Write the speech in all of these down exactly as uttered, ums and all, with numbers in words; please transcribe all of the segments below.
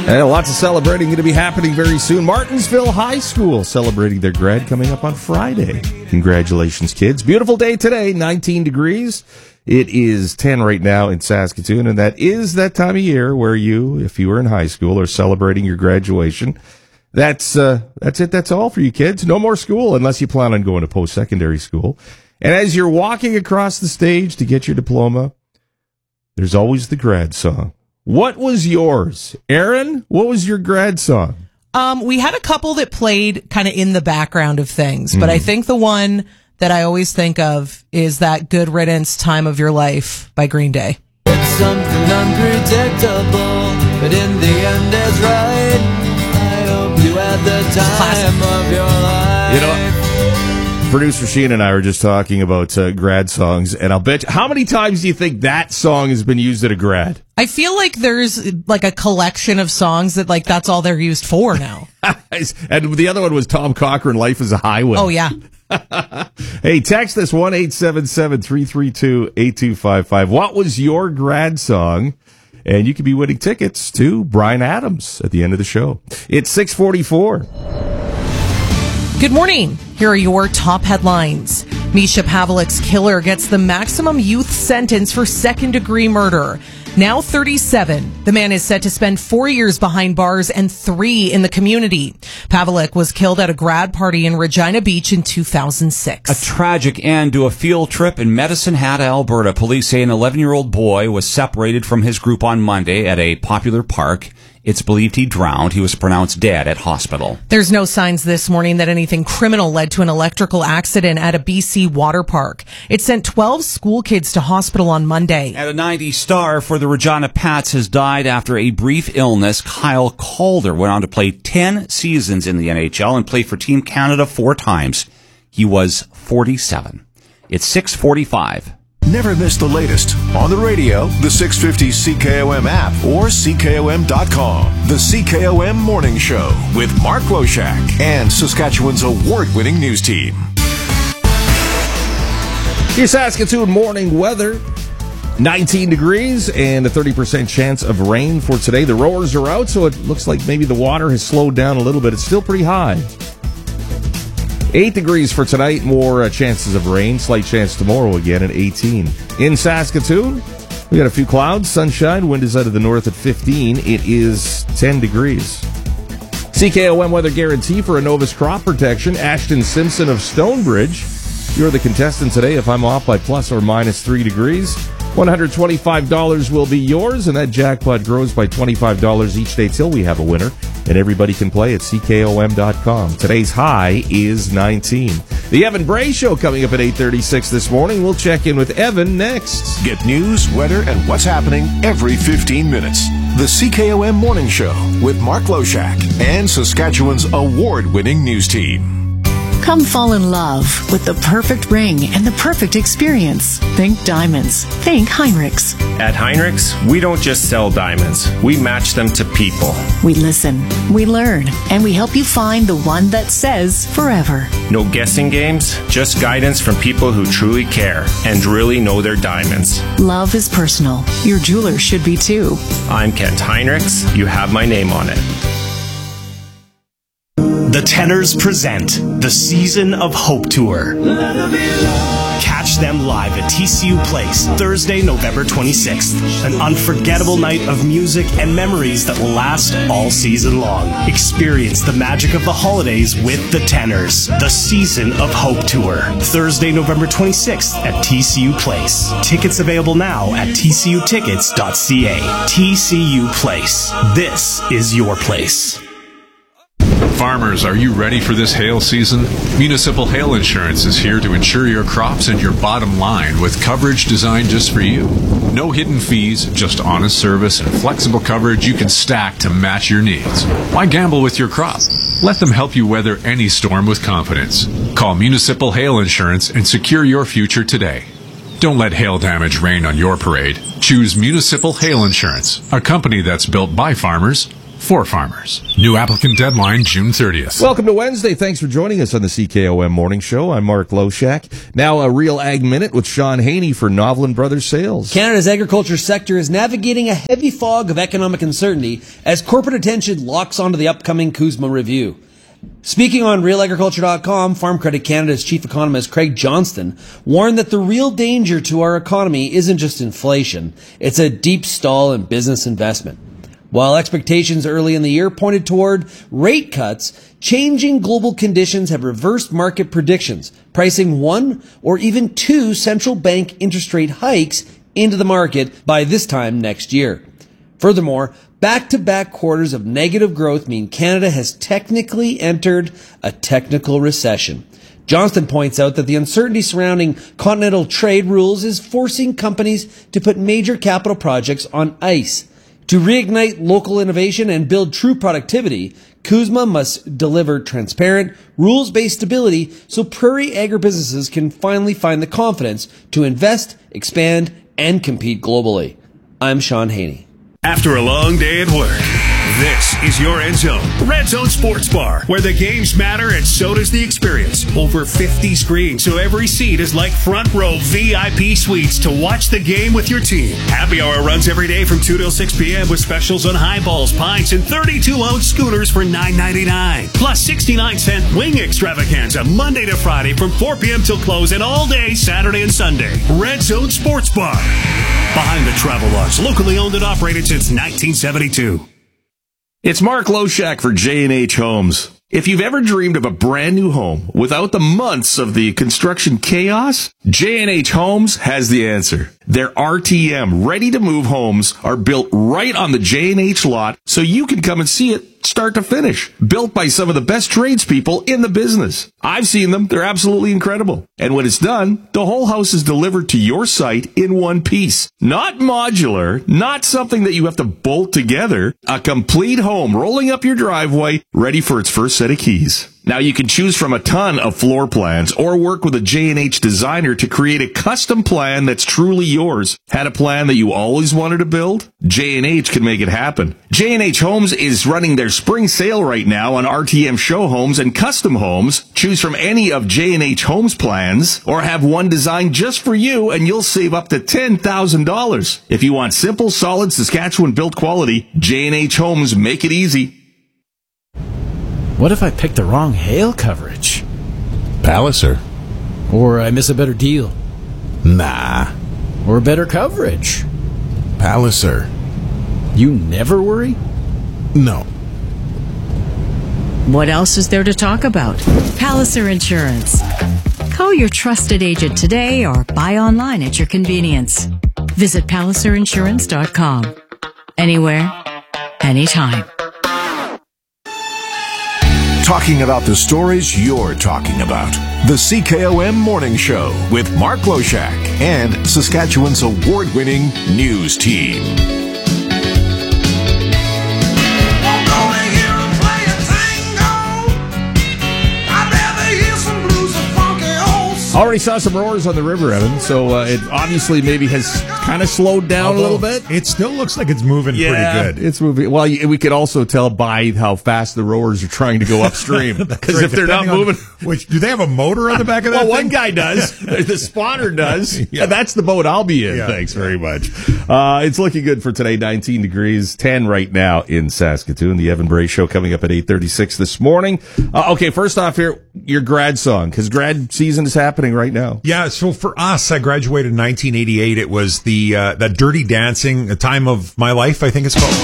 And lots of celebrating going to be happening very soon. Martinsville High School celebrating their grad coming up on Friday. Congratulations, kids. Beautiful day today, nineteen degrees. It is ten right now in Saskatoon, and that is that time of year where you, if you were in high school, are celebrating your graduation. That's uh, that's it. That's all for you kids. No more school unless you plan on going to post-secondary school. And as you're walking across the stage to get your diploma, there's always the grad song. What was yours? Aaron, what was your grad song? Um, we had a couple that played kind of in the background of things, but Mm. I think the one that I always think of is that Good Riddance Time of Your Life by Green Day. It's something unpredictable, but in the end it's right. I hope you had the time Classic. of your life. You know, producer Sheena and I were just talking about uh, grad songs, and I'll bet you, how many times do you think that song has been used at a grad? I feel like there's like a collection of songs that like that's all they're used for now. And the other one was Tom Cochrane, Life is a Highway. Oh, yeah. Hey, text us one eight seven seven, three three two, eight two five five. What was your grad song? And you could be winning tickets to Bryan Adams at the end of the show. It's six forty-four. Good morning. Here are your top headlines. Misha Pavlik's killer gets the maximum youth sentence for second-degree murder. Now thirty-seven, the man is set to spend four years behind bars and three in the community. Pavlik was killed at a grad party in Regina Beach in two thousand six. A tragic end to a field trip in Medicine Hat, Alberta. Police say an eleven-year-old boy was separated from his group on Monday at a popular park. It's believed he drowned. He was pronounced dead at hospital. There's no signs this morning that anything criminal led to an electrical accident at a B C water park. It sent twelve school kids to hospital on Monday. At a ninety star for the Regina Pats has died after a brief illness. Kyle Calder went on to play ten seasons in the N H L and play for Team Canada four times. He was forty-seven. It's six forty-five. Never miss the latest on the radio, the six fifty C K O M app, or C K O M dot com. The C K O M Morning Show with Mark Loshak and Saskatchewan's award-winning news team. Your Saskatoon morning weather, nineteen degrees and a thirty percent chance of rain for today. The rowers are out, so it looks like maybe the water has slowed down a little bit. It's still pretty high. eight degrees for tonight, more uh, chances of rain. Slight chance tomorrow again at eighteen. In Saskatoon, we got a few clouds, sunshine, wind is out of the north at fifteen. It is ten degrees. C K O M weather guarantee for Innovus crop protection. Ashton Simpson of Stonebridge. You're the contestant today. If I'm off by plus or minus three degrees, one hundred twenty-five dollars will be yours, and that jackpot grows by twenty-five dollars each day till we have a winner. And everybody can play at C K O M dot com. Today's high is nineteen. The Evan Bray Show coming up at eight thirty-six this morning. We'll check in with Evan next. Get news, weather, and what's happening every fifteen minutes. The C K O M Morning Show with Mark Loshak and Saskatchewan's award-winning news team. Come fall in love with the perfect ring and the perfect experience. Think diamonds. Think Heinrichs. At Heinrichs, we don't just sell diamonds. We match them to people. We listen, we learn, and we help you find the one that says forever. No guessing games, just guidance from people who truly care and really know their diamonds. Love is personal. Your jeweler should be too. I'm Kent Heinrichs. You have my name on it. The Tenors present the Season of Hope Tour. Catch them live at T C U Place, Thursday, November twenty-sixth. An unforgettable night of music and memories that will last all season long. Experience the magic of the holidays with the Tenors. The Season of Hope Tour. Thursday, November twenty-sixth at T C U Place. Tickets available now at T C U tickets dot C A. T C U Place. This is your place. Farmers, are you ready for this hail season? Municipal Hail Insurance is here to insure your crops and your bottom line with coverage designed just for you. No hidden fees, just honest service and flexible coverage you can stack to match your needs. Why gamble with your crop? Let them help you weather any storm with confidence. Call Municipal Hail Insurance and secure your future today. Don't let hail damage rain on your parade. Choose Municipal Hail Insurance, a company that's built by farmers, for farmers. New applicant deadline June thirtieth. Welcome to Wednesday. Thanks for joining us on the C K O M Morning Show. I'm Mark Loshak. Now a Real Ag Minute with Sean Haney for Novelin Brothers Sales. Canada's agriculture sector is navigating a heavy fog of economic uncertainty as corporate attention locks onto the upcoming CUSMA review. Speaking on real agriculture dot com, Farm Credit Canada's chief economist Craig Johnston warned that the real danger to our economy isn't just inflation, it's a deep stall in business investment. While expectations early in the year pointed toward rate cuts, changing global conditions have reversed market predictions, pricing one or even two central bank interest rate hikes into the market by this time next year. Furthermore, back-to-back quarters of negative growth mean Canada has technically entered a technical recession. Johnston points out that the uncertainty surrounding continental trade rules is forcing companies to put major capital projects on ice. To reignite local innovation and build true productivity, CUSMA must deliver transparent, rules-based stability so prairie agribusinesses can finally find the confidence to invest, expand, and compete globally. I'm Sean Haney. After a long day at work, this is your End Zone, Red Zone Sports Bar, where the games matter and so does the experience. Over fifty screens, so every seat is like front row V I P suites to watch the game with your team. Happy hour runs every day from two till six p.m. with specials on highballs, pints, and thirty-two ounce schooners for nine ninety-nine. Plus sixty-nine cent wing extravaganza Monday to Friday from four p.m. till close and all day Saturday and Sunday. Red Zone Sports Bar. Behind the Travel Lodge, locally owned and operated since nineteen seventy-two. It's Mark Loshak for J and H Homes. If you've ever dreamed of a brand new home without the months of the construction chaos, J and H Homes has the answer. Their R T M ready-to-move homes are built right on the J and H lot so you can come and see it start to finish. Built by some of the best tradespeople in the business. I've seen them. They're absolutely incredible. And when it's done, the whole house is delivered to your site in one piece. Not modular, not something that you have to bolt together. A complete home rolling up your driveway, ready for its first set of keys. Now you can choose from a ton of floor plans or work with a J and H designer to create a custom plan that's truly yours. Had a plan that you always wanted to build? J and H can make it happen. J and H Homes is running their spring sale right now on R T M show homes and custom homes. Choose from any of J and H Homes plans or have one designed just for you and you'll save up to ten thousand dollars. If you want simple, solid Saskatchewan built quality, J and H Homes make it easy. What if I pick the wrong hail coverage? Palliser. Or I miss a better deal? Nah. Or better coverage? Palliser. You never worry? No. What else is there to talk about? Palliser Insurance. Call your trusted agent today or buy online at your convenience. Visit palliser insurance dot com. Anywhere, anytime. Talking about the stories you're talking about. The C K O M Morning Show with Mark Loshak and Saskatchewan's award-winning news team. Already saw some roars on the river, Evan, so uh, it obviously maybe has kind of slowed down Although, a little bit. It still looks like it's moving yeah, pretty good. It's moving. Well, we could also tell by how fast the rowers are trying to go upstream. Because right, if they're not moving... Which, do they have a motor on the back of that Well, thing? one guy does. The spotter does. Yeah. And that's the boat I'll be in. Yeah. Thanks very much. Uh, it's looking good for today. nineteen degrees, ten right now in Saskatoon. The Evan Bray Show coming up at eight thirty-six this morning. Uh, okay, first off here, your grad song, because grad season is happening right now. Yeah, so for us, I graduated in nineteen eighty-eight. It was the uh, that Dirty Dancing, A Time of My Life, I think it's called.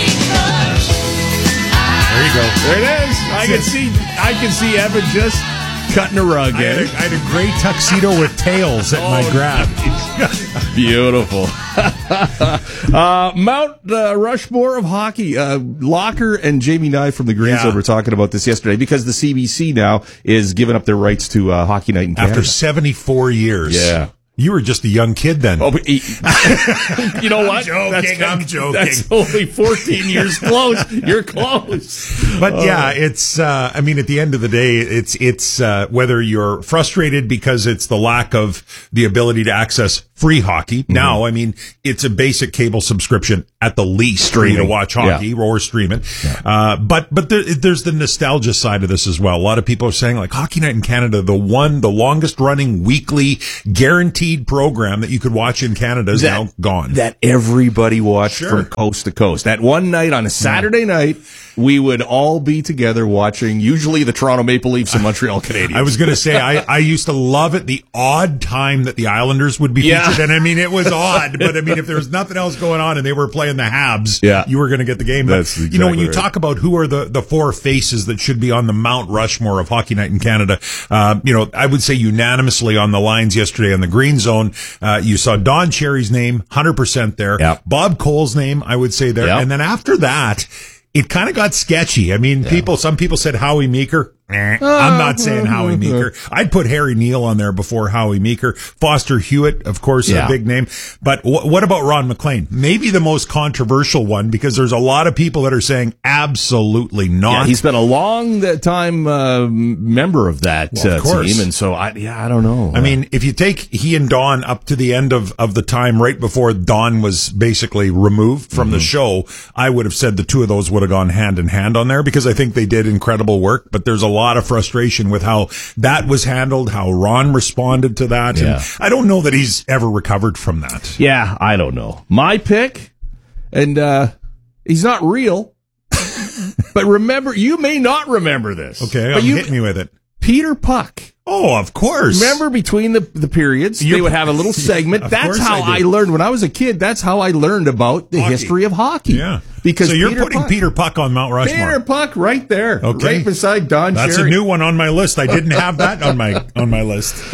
There you go. There it is. I can see, I can see Evan just cutting a rug. I had eh? a, I had a gray tuxedo with tails at Oh, my grad. Beautiful. uh, Mount uh, Rushmore of hockey. Uh, Locker and Jamie Nye from the Greensville Yeah. were talking about this yesterday because the C B C now is giving up their rights to uh, Hockey Night in Canada. After seventy-four years. Yeah. You were just a young kid then. Oh, but he, you know what? I'm joking, that's, I'm joking. That's only fourteen years close. You're close. But Uh, yeah, it's, uh, I mean, at the end of the day, it's, it's, uh, whether you're frustrated because it's the lack of the ability to access free hockey. Mm-hmm. Now, I mean, it's a basic cable subscription at the least for you to Streaming. watch hockey Yeah. or stream it. Yeah. Uh, but but there, there's the nostalgia side of this as well. A lot of people are saying like Hockey Night in Canada, the one, the longest running weekly guaranteed program that you could watch in Canada is That- now gone. That everybody watched Sure. from coast to coast. That one night on a Saturday night, we would all be together watching usually the Toronto Maple Leafs and Montreal Canadiens. I was going to say, I, I used to love it, the odd time that the Islanders would be Yeah. featured. And I mean, it was odd, but I mean, if there was nothing else going on and they were playing the Habs, Yeah. you were going to get the game. But, That's you know, when exactly you right. talk about who are the, the four faces that should be on the Mount Rushmore of Hockey Night in Canada, uh, you know, I would say unanimously on the lines yesterday on the Green Zone, uh, you saw Don Cherry's name, one hundred percent there. Yep. Bob Cole's name, I would say there. Yep. And then after that, it kind of got sketchy. I mean, people, some people said Howie Meeker. Eh, I'm not saying Howie Meeker. I'd put Harry Neal on there before Howie Meeker. Foster Hewitt, of course, Yeah. a big name. But wh- what about Ron McLean? Maybe the most controversial one because there's a lot of people that are saying absolutely not. Yeah, he's been a long uh, time uh, member of that Well, of uh, course. team, and so I, yeah, I don't know. I mean, if you take he and Don up to the end of, of the time right before Don was basically removed from Mm-hmm. the show, I would have said the two of those would have gone hand in hand on there because I think they did incredible work. But there's a lot of frustration with how that was handled, how Ron responded to that. Yeah. And I don't know that he's ever recovered from that. yeah, I don't know. My pick, and uh, he's not real. But remember, you may not remember this. Okay, but um, you, hit me with it. Peter Puck. Oh, of course. Remember between the, the periods, You're- they would have a little segment. Of That's course how I I, do. learned when I was a kid. That's how I learned about the Hockey. history of hockey. Yeah. Because so you're Peter putting Puck, Peter Puck on Mount Rushmore. Peter Puck right there, Okay. right beside Don That's Cherry. a new one on my list. I didn't have that on my on my list.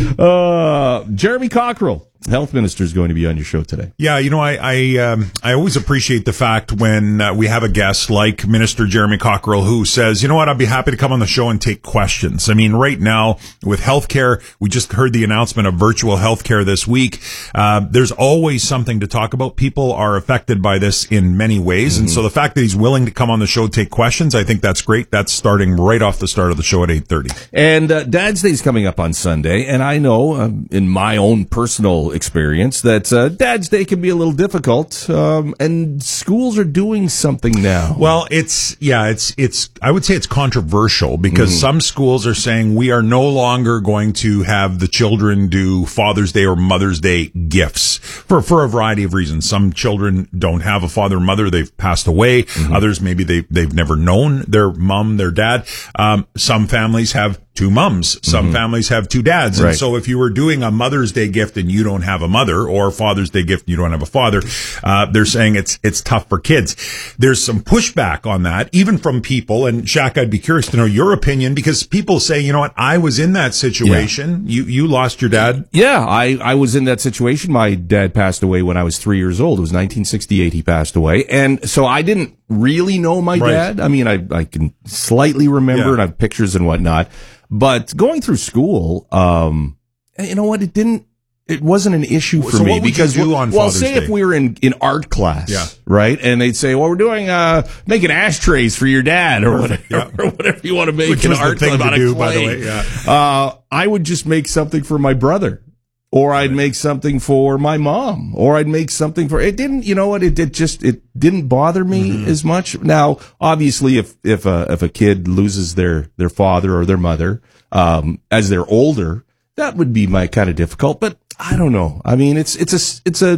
Uh, Jeremy Cockrell, health minister, is going to be on your show today. Yeah, you know, I I, um, I always appreciate the fact when uh, we have a guest like Minister Jeremy Cockrell who says, you know what, I'd be happy to come on the show and take questions. I mean, right now with healthcare, we just heard the announcement of virtual healthcare this week. Uh, there's always something to talk about. People are affected by this in many ways, Mm-hmm. and so the fact that he's willing to come on the show take questions, I think that's great. That's starting right off the start of the show at eight thirty. And uh, Dad's Day is coming up on Sunday, and I know um, in my own personal experience that uh, Dad's Day can be a little difficult, um, and schools are doing something now. Well, it's, yeah, it's, it's, I would say it's controversial because Mm-hmm. some schools are saying we are no longer going to have the children do Father's Day or Mother's Day gifts for, for a variety of reasons. Some children don't have a father or mother. They've passed away. Mm-hmm. Others, maybe they, they've never known their mom, their dad. Um, some families have two mums. Some families have two dads. And Right. so if you were doing a Mother's Day gift and you don't have a mother, or Father's Day gift and you don't have a father, uh, they're saying it's, it's tough for kids. There's some pushback on that, even from people. And Shaq, I'd be curious to know your opinion because people say, you know what, I was in that situation. You, you lost your dad. Yeah, I, I was in that situation. My dad passed away when I was three years old. It was nineteen sixty-eight he passed away. And so I didn't really know my Right. dad. I mean, I, I can slightly remember Yeah. and I have pictures and whatnot. But going through school, um, you know what, it didn't, it wasn't an issue for So me what would you because, do on well, Father's say Day? if we were in, in art class, Yeah. right? And they'd say, well, we're doing, uh, making ashtrays for your dad or whatever, yeah. or whatever you want to make Which in was the art thing class to out do, of by the clay. way, yeah. Uh, I would just make something for my brother. Or I'd make something for my mom, or I'd make something for, it didn't, you know what, it, it just, it didn't bother me Mm-hmm. as much. Now, obviously, if, if a, if a kid loses their, their father or their mother, um, as they're older, that would be my kind of difficult, but I don't know. I mean, it's, it's a, it's a,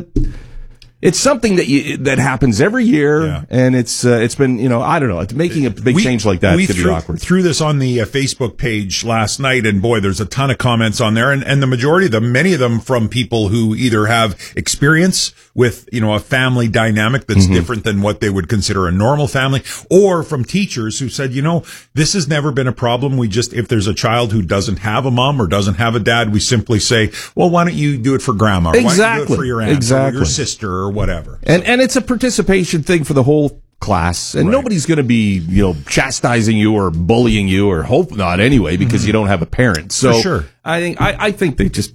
it's something that you, that happens every year, Yeah. and it's, uh, it's been, you know, I don't know, it's making a big We- change like that we could be threw, awkward. threw this on the uh, Facebook page last night, and boy, there's a ton of comments on there, and, and the majority of them, many of them from people who either have experience with, you know, a family dynamic that's Mm-hmm. different than what they would consider a normal family, or from teachers who said, you know, this has never been a problem. We just, if there's a child who doesn't have a mom or doesn't have a dad, we simply say, well, why don't you do it for grandma? Or why don't you do Exactly. it for your aunt or Exactly. your sister or whatever. And and it's a participation thing for the whole class, and Right. nobody's going to be, you know, chastising you or bullying you, or hope not anyway, because you don't have a parent. So For sure. I think I, I think they just just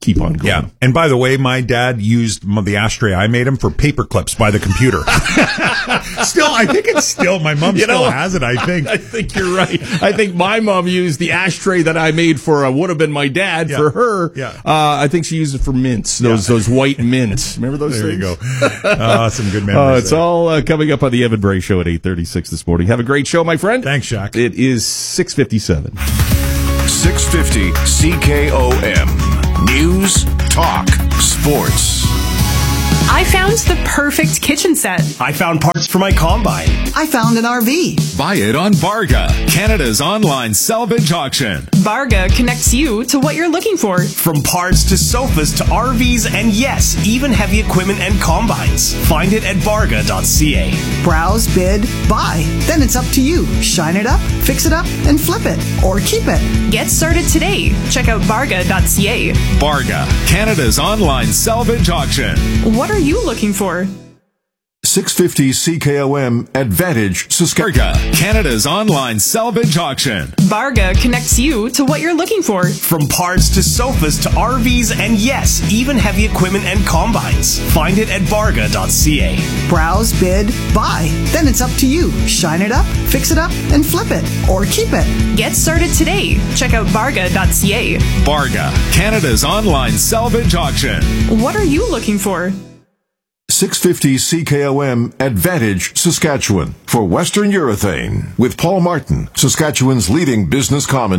keep on going. Yeah. And by the way, my dad used m- the ashtray I made him for paper clips by the computer. Still, I think it's still, my mom You still know, has it, I think. I think you're right. I think my mom used the ashtray that I made for uh, would have been my dad Yeah. for her. Yeah. Uh, I think she used it for mints. Those those white mints. Remember those There things? you go. Uh, some good Uh, memories. it's there. all uh, coming up on the Evan Bray Show at eight thirty-six this morning. Have a great show, my friend. Thanks, Shaq. It is six fifty-seven. six fifty C K O M. News, talk, sports. I found the perfect kitchen set. I found parts for my combine. I found an R V. Buy it on Barga, Canada's online salvage auction. Barga connects you to what you're looking for. From parts to sofas to R Vs and yes, even heavy equipment and combines. Find it at barga dot c a. Browse, bid, buy. Then it's up to you. Shine it up, fix it up, and flip it. Or keep it. Get started today. Check out barga dot c a. Barga, Canada's online salvage auction. What are you looking for? six fifty C K O M Advantage Saskatchewan. Barga, Canada's online salvage auction. Barga connects you to what you're looking for. From parts to sofas to R Vs and yes, even heavy equipment and combines. Find it at barga dot c a. Browse, bid, buy. Then it's up to you. Shine it up, fix it up, and flip it. Or keep it. Get started today. Check out barga dot c a. Barga, Canada's online salvage auction. What are you looking for? six fifty C K O M Advantage Saskatchewan for Western Urethane with Paul Martin, Saskatchewan's leading business commentator.